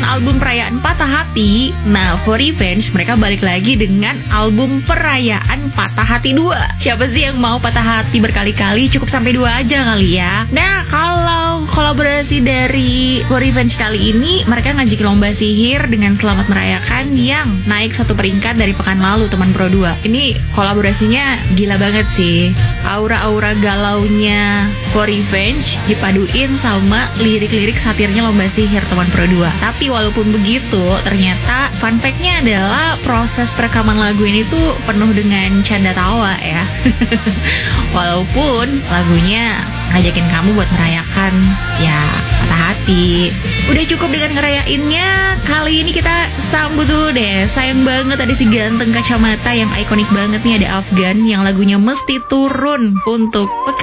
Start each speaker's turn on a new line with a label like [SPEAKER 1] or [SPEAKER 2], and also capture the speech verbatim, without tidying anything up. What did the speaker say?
[SPEAKER 1] album perayaan Patah Hati, nah For Revenge mereka balik lagi dengan album perayaan Patah Hati dua. Siapa sih yang mau patah hati berkali-kali? Cukup sampai dua aja kali ya. Nah, kalau kolaborasi dari For Revenge kali ini, mereka ngajakin lomba sihir dengan Selamat Merayakan yang naik satu peringkat dari pekan lalu, teman Pro dua. Ini kolaborasinya gila banget sih. Aura-aura galaunya For Revenge dipaduin sama lirik-lirik satirnya lomba sihir, teman Pro dua. Tapi walaupun begitu, ternyata fun fact-nya adalah proses perekaman lagu ini tuh penuh dengan canda tawa ya. Walaupun lagunya ngajakin kamu buat merayakan ya patah hati. Udah cukup dengan ngerayainnya. Kali ini kita sambut dulu deh. Sayang banget ada si ganteng kacamata yang ikonik banget nih, ada Afgan yang lagunya mesti turun untuk pekan